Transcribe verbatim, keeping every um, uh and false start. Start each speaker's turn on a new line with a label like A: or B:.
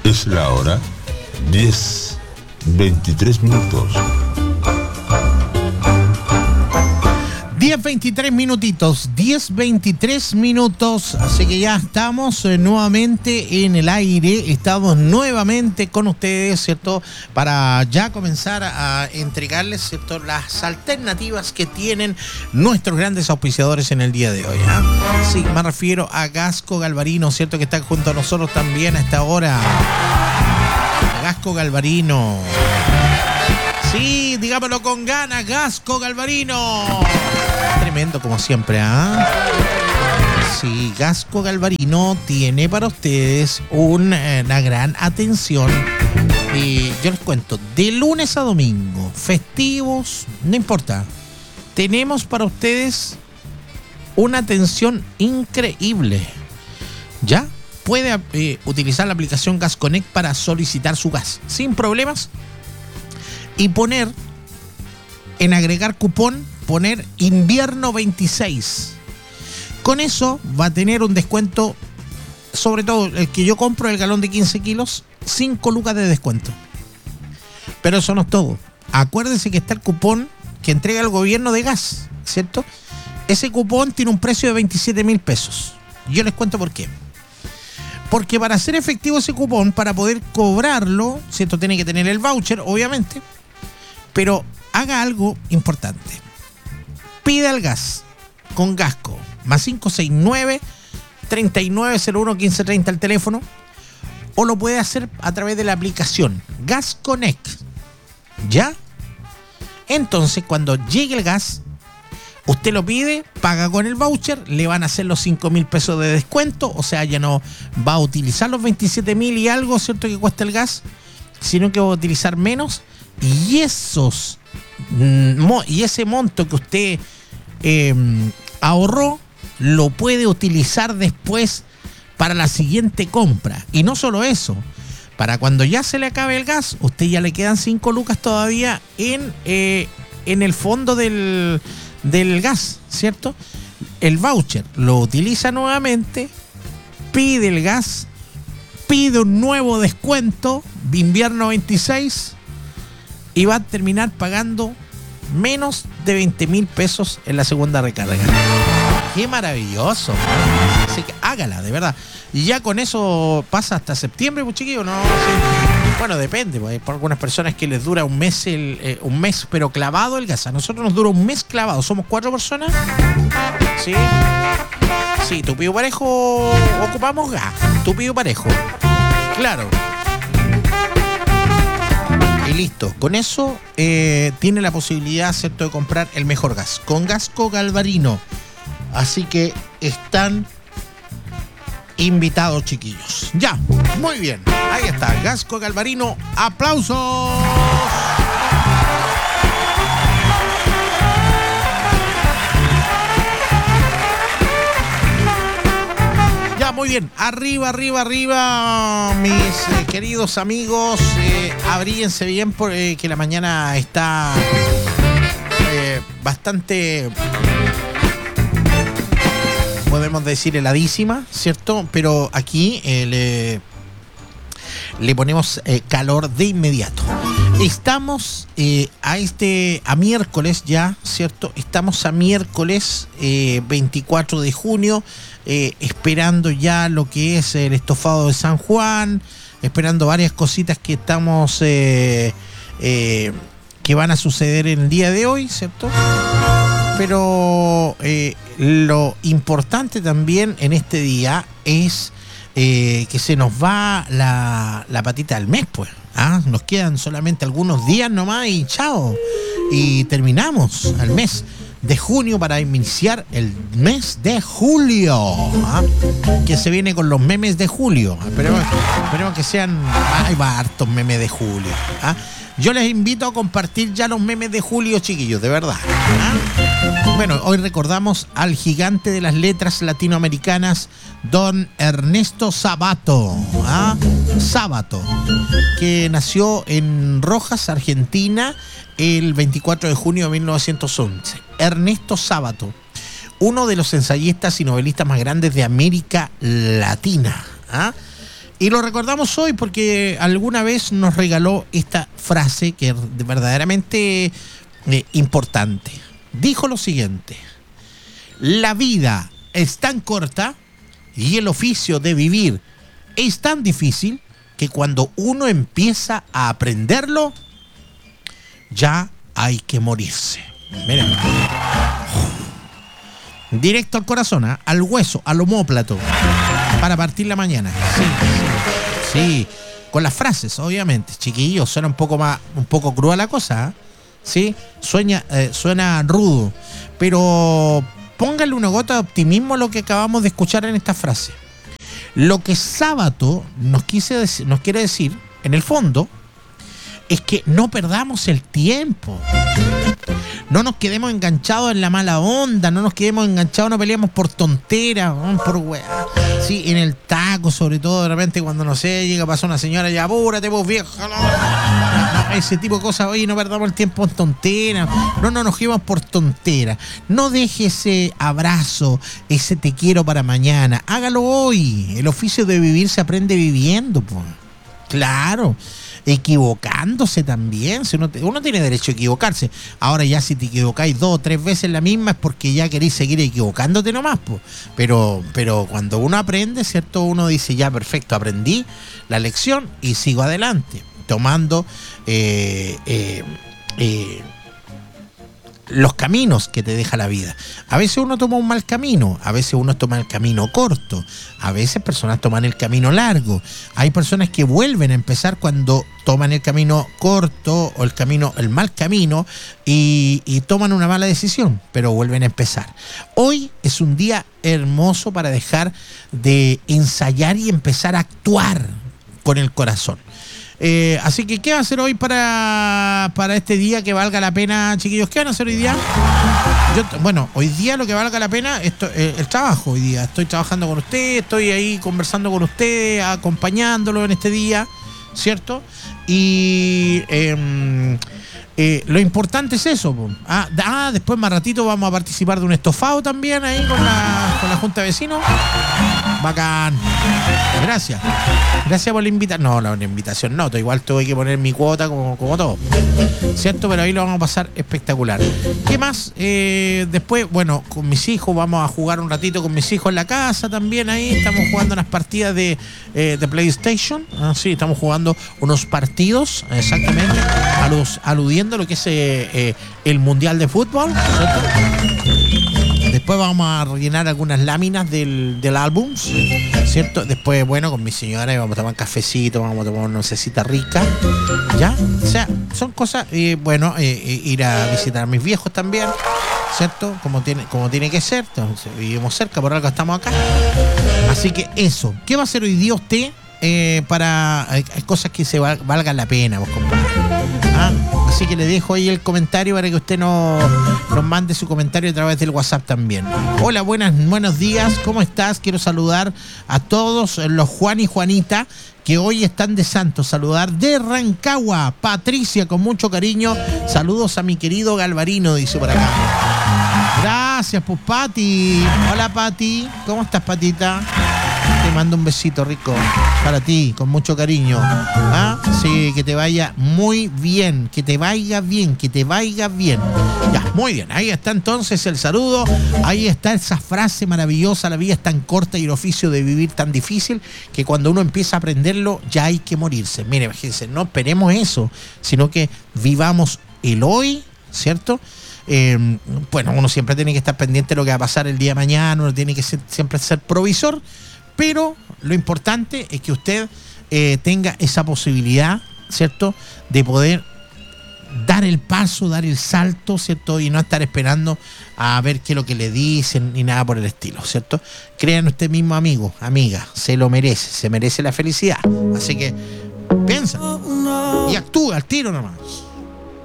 A: Es la hora diez veintitrés minutos.
B: diez veintitrés minutitos, diez veintitrés minutos, así que ya estamos eh, nuevamente en el aire, estamos nuevamente con ustedes, ¿cierto? Para ya comenzar a entregarles, ¿cierto?, las alternativas que tienen nuestros grandes auspiciadores en el día de hoy, ¿eh? Sí, me refiero a Gasco Galvarino, ¿cierto?, que está junto a nosotros también a esta hora. Gasco Galvarino. Sí, digámoslo con ganas, Gasco Galvarino. Tremendo como siempre, ¿ah? ¿eh? Sí, Gasco Galvarino tiene para ustedes una, una gran atención. Y yo les cuento, de lunes a domingo, festivos, no importa. Tenemos para ustedes una atención increíble. ¿Ya? Puede eh, utilizar la aplicación Gas Connect para solicitar su gas sin problemas y poner en agregar cupón, poner invierno veintiséis. Con eso va a tener un descuento, sobre todo el que yo compro el galón de quince kilos, cinco lucas de descuento. Pero eso no es todo. Acuérdense que está el cupón que entrega el gobierno de gas, ¿cierto? Ese cupón tiene un precio de veintisiete mil pesos. Yo les cuento por qué. Porque para hacer efectivo ese cupón, para poder cobrarlo, ¿cierto?, tiene que tener el voucher, obviamente. Pero haga algo importante. Pida el gas con Gasco. Más cinco seis nueve, tres nueve cero uno, uno cinco tres cero al teléfono. O lo puede hacer a través de la aplicación Gas Connect. ¿Ya? Entonces, cuando llegue el gas, usted lo pide, paga con el voucher, le van a hacer los cinco mil pesos de descuento, o sea, ya no va a utilizar los veintisiete mil y algo, ¿cierto?, que cuesta el gas, sino que va a utilizar menos, y esos y ese monto que usted eh, ahorró, lo puede utilizar después para la siguiente compra. Y no solo eso, para cuando ya se le acabe el gas, usted ya le quedan cinco lucas todavía en, eh, en el fondo del... del gas, ¿cierto? El voucher lo utiliza nuevamente, pide el gas, pide un nuevo descuento de invierno veintiséis y va a terminar pagando menos de veinte mil pesos en la segunda recarga. ¡Qué maravilloso! ¿No? Así que hágala, de verdad. Y ya con eso pasa hasta septiembre, pues, chiquillo, ¿no? Sí. Bueno, depende, pues hay por algunas personas que les dura un mes, el, eh, un mes, pero clavado el gas. A nosotros nos dura un mes clavado. Somos cuatro personas. Sí. Sí, Tupío Parejo ocupamos gas. Tupío Parejo. Claro. Y listo. Con eso eh, tiene la posibilidad, ¿cierto?, de comprar el mejor gas. Con Gasco Galvarino. Así que están invitados, chiquillos. Ya, muy bien. Ahí está, Gasco Galvarino. ¡Aplausos! Ya, muy bien. Arriba, arriba, arriba, mis eh, queridos amigos. Eh, abríguense bien porque eh, la mañana está eh, bastante... podemos decir heladísima, ¿cierto? Pero aquí eh, le, le ponemos eh, calor de inmediato. Estamos eh, a este a miércoles ya, ¿cierto? Estamos a miércoles eh, veinticuatro de junio, eh, esperando ya lo que es el estofado de San Juan, esperando varias cositas que estamos eh, eh, que van a suceder en el día de hoy, ¿cierto? Pero eh, lo importante también en este día es eh, que se nos va la, la patita del mes, pues. ¿Ah? Nos quedan solamente algunos días nomás y chao. Y terminamos el mes de junio para iniciar el mes de julio. ¿Ah? Que se viene con los memes de julio. Esperemos, esperemos que sean... Hay va hartos memes de julio. ¿Ah? Yo les invito a compartir ya los memes de julio, chiquillos, de verdad. ¿Ah? Bueno, hoy recordamos al gigante de las letras latinoamericanas, don Ernesto Sabato. ¿Ah? Sabato, que nació en Rojas, Argentina, el veinticuatro de junio de mil novecientos once. Ernesto Sabato, uno de los ensayistas y novelistas más grandes de América Latina. ¿Ah? Y lo recordamos hoy porque alguna vez nos regaló esta frase que es verdaderamente eh, importante. Dijo lo siguiente: la vida es tan corta y el oficio de vivir es tan difícil que cuando uno empieza a aprenderlo, ya hay que morirse. Miren. Directo al corazón, ¿eh? Al hueso, al omóplato, para partir la mañana. Sí, sí, sí. Con las frases, obviamente. Chiquillos, suena un poco más, un poco cruda la cosa, ¿eh? Sí, sueña, eh, suena rudo, pero póngale una gota de optimismo a lo que acabamos de escuchar en esta frase. Lo que Sábato nos, quise dec- nos quiere decir, en el fondo, es que no perdamos el tiempo. No nos quedemos enganchados en la mala onda, no nos quedemos enganchados, no peleemos por tonteras, por weá. Sí, en el taco, sobre todo, de repente cuando, no sé, llega a pasar una señora, ya apúrate vos, vieja. No, no, ese tipo de cosas, oye, no perdamos el tiempo en tonteras. No, no nos quedemos por tonteras. No deje ese abrazo, ese te quiero para mañana. Hágalo hoy. El oficio de vivir se aprende viviendo, pues. Claro. Equivocándose también, si uno, uno tiene derecho a equivocarse. Ahora ya si te equivocáis dos o tres veces la misma es porque ya queréis seguir equivocándote nomás, po. Pero, pero cuando uno aprende, ¿cierto? Uno dice, ya perfecto, aprendí la lección y sigo adelante, tomando eh, eh, eh, los caminos que te deja la vida. A veces uno toma un mal camino, a veces uno toma el camino corto, a veces personas toman el camino largo. Hay personas que vuelven a empezar cuando toman el camino corto o el camino, el mal camino y, y toman una mala decisión, pero vuelven a empezar. Hoy es un día hermoso para dejar de ensayar y empezar a actuar con el corazón. Eh, así que, ¿qué va a hacer hoy para, para este día que valga la pena, chiquillos? ¿Qué van a hacer hoy día? Yo, bueno, hoy día lo que valga la pena es eh, el trabajo. Hoy día estoy trabajando con usted, estoy ahí conversando con usted, acompañándolo en este día, ¿cierto? Y eh, eh, lo importante es eso. Ah, ah, después más ratito vamos a participar de un estofado también ahí con la, con la Junta de Vecinos. Bacán. Gracias. Gracias por la invitación. No, la invitación no. Igual tuve que poner mi cuota como, como todo. ¿Cierto? Pero ahí lo vamos a pasar espectacular. ¿Qué más? Eh, después, bueno, con mis hijos vamos a jugar un ratito con mis hijos en la casa también ahí. Estamos jugando unas partidas de, eh, de PlayStation. Ah, sí, estamos jugando unos partidos, exactamente, alud- aludiendo a lo que es eh, eh, el Mundial de Fútbol, ¿cierto? Después vamos a rellenar algunas láminas del, del álbum, ¿cierto? Después, bueno, con mi señora vamos a tomar cafecito, vamos a tomar una cecita rica, ¿ya? O sea, son cosas, eh, bueno, eh, ir a visitar a mis viejos también, ¿cierto? Como tiene, como tiene que ser, entonces, vivimos cerca, por algo estamos acá. Así que eso, ¿qué va a hacer hoy día usted eh, para eh, cosas que se val, valgan la pena, vos, compadre? ¿Ah? Así que le dejo ahí el comentario para que usted nos, nos mande su comentario a través del WhatsApp también. Hola, buenas, buenos días, ¿cómo estás? Quiero saludar a todos los Juan y Juanita que hoy están de santo. Saludar de Rancagua, Patricia, con mucho cariño. Saludos a mi querido Galvarino, dice por acá. Gracias, pues, Pati. Hola, Pati. ¿Cómo estás, Patita? Te mando un besito rico para ti, con mucho cariño. ¿Ah? Sí, que te vaya muy bien, que te vaya bien, que te vaya bien. Ya, muy bien. Ahí está entonces el saludo. Ahí está esa frase maravillosa: la vida es tan corta y el oficio de vivir tan difícil que cuando uno empieza a aprenderlo ya hay que morirse. Mire, fíjense, no esperemos eso, sino que vivamos el hoy, ¿cierto? Eh, bueno, uno siempre tiene que estar pendiente de lo que va a pasar el día de mañana, uno tiene que ser, siempre ser provisor. Pero lo importante es que usted eh, tenga esa posibilidad, ¿cierto?, de poder dar el paso, dar el salto, ¿cierto?, y no estar esperando a ver qué es lo que le dicen ni nada por el estilo, ¿cierto? Crean usted mismo, amigo, amiga, se lo merece, se merece la felicidad. Así que piensa y actúa al tiro nomás.